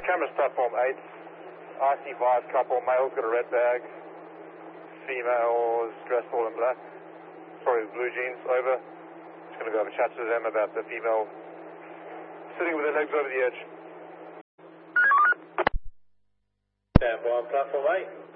Cameras platform 8. RC5 couple, male's got a red bag. Female's dressed all in black. Sorry, blue jeans, over. Just going to go have a chat to them about the female sitting with her legs over the edge. Stand by on platform 8.